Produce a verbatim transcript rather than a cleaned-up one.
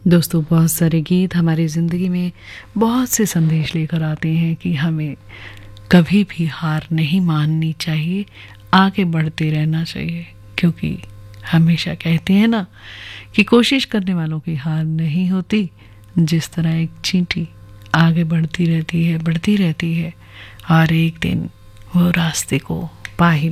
दोस्तों, बहुत सारे गीत हमारी ज़िंदगी में बहुत से संदेश लेकर आते हैं कि हमें कभी भी हार नहीं माननी चाहिए, आगे बढ़ते रहना चाहिए। क्योंकि हमेशा कहते हैं ना कि कोशिश करने वालों की हार नहीं होती। जिस तरह एक चींटी आगे बढ़ती रहती है बढ़ती रहती है और एक दिन वो रास्ते को पा ही